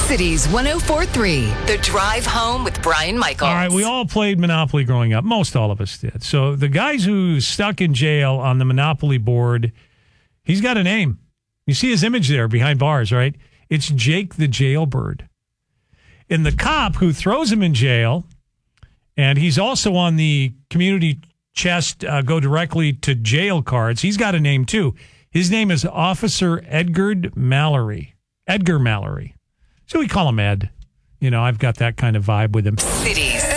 Cities 104.3, The Drive Home with Brian Michaels. All right, we all played Monopoly growing up. Most all of us did. So the guys who stuck in jail on the Monopoly board, he's got a name. You see his image there behind bars, right? It's Jake the Jailbird. And the cop who throws him in jail, and he's also on the community chest go directly to jail cards. He's got a name, too. His name is Officer Edgar Mallory. Edgar Mallory. So we call him Ed. You know, I've got that kind of vibe with him. Cities